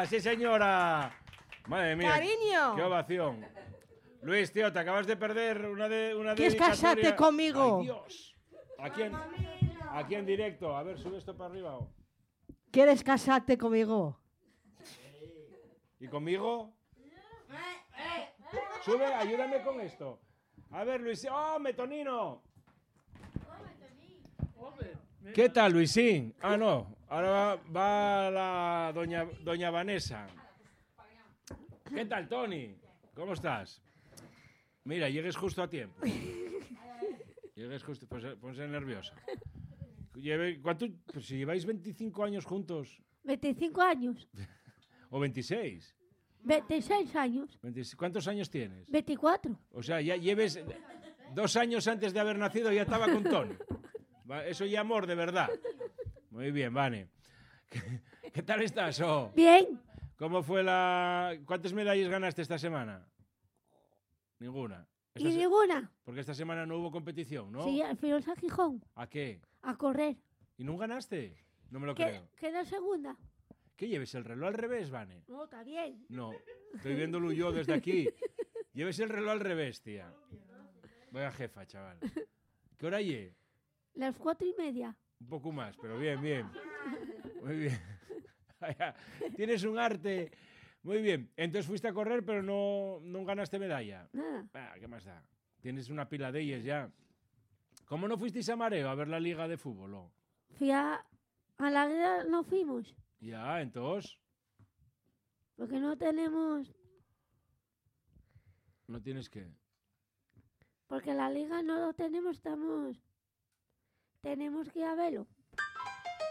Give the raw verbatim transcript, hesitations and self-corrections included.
¡Anda! ¡Sí, señora! Madre mía. ¡Cariño! ¡Qué ovación! Luis, tío, te acabas de perder una de una ¿Quieres dedicatoria. casarte conmigo? ¡Ay, Dios! Aquí en, aquí en directo. A ver, sube esto para arriba. Oh. ¿Quieres casarte conmigo? ¿Y conmigo? Sube, ayúdame con esto. A ver, Luis. ¡Oh, Metonino! ¿Qué tal, Luisín? Ah, no. Ahora va, va la doña, doña Vanessa. ¿Qué tal, Tony? ¿Cómo estás? Mira, llegues justo a tiempo. Llegues justo... Pues, ponse nerviosa. Lleve, ¿cuánto, pues si lleváis veinticinco años juntos. veinticinco años. ¿O veintiséis? veintiséis años. veintiséis. ¿Cuántos años tienes? veinticuatro. O sea, ya lleves... Dos años antes de haber nacido ya estaba con Tony. Eso ya amor, de verdad. Muy bien, Vane. ¿Qué, qué tal estás? Oh? Bien. ¿Cómo fue la... ¿Cuántas medallas ganaste esta semana? Ninguna. ¿Y Esta se... ninguna? Porque esta semana no hubo competición, ¿no? Sí, al final a Gijón. ¿A qué? A correr. ¿Y no ganaste? No me lo ¿Qué, creo. queda segunda? ¿Qué lleves el reloj al revés, Vane? No, está bien. No, estoy viéndolo yo desde aquí. Lleves el reloj al revés, tía. Voy a jefa, chaval. ¿Qué hora lleve? Las cuatro y media. Un poco más, pero bien, bien. Muy bien. Tienes un arte. Muy bien. Entonces fuiste a correr, pero no, no ganaste medalla. Nada. Ah, ¿qué más da? Tienes una pila de ellas ya. ¿Cómo no fuisteis a Mareo a ver la liga de fútbol? Oh? Fui a... A la guerra no fuimos. Ya, entonces... Porque no tenemos... No tienes que... Porque la liga no lo tenemos, estamos... Tenemos que ir a verlo.